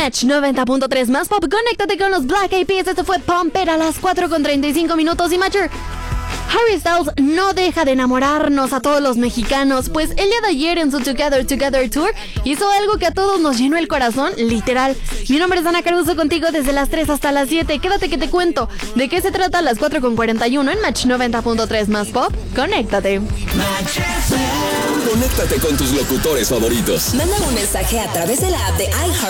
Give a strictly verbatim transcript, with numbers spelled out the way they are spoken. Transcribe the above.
Match noventa punto tres más pop. Conéctate con los Black Eyed Peas. Esto fue Pumper a las cuatro con treinta y cinco minutos. Y Matcher, Harry Styles no deja de enamorarnos a todos los mexicanos, pues el día de ayer en su Together Together Tour hizo algo que a todos nos llenó el corazón, literal. Mi nombre es Ana Caruso, contigo desde las tres hasta las siete. Quédate que te cuento de qué se trata a las cuatro con cuarenta y uno en Match noventa punto tres más pop. Conéctate. Conéctate con tus locutores favoritos. Manda un mensaje a través de la app de iHeart